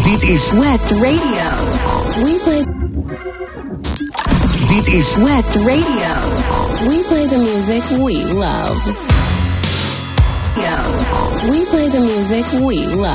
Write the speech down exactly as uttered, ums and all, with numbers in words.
Dit is West Radio. We play. Dit is West Radio. We play the music we love. We play the music we love.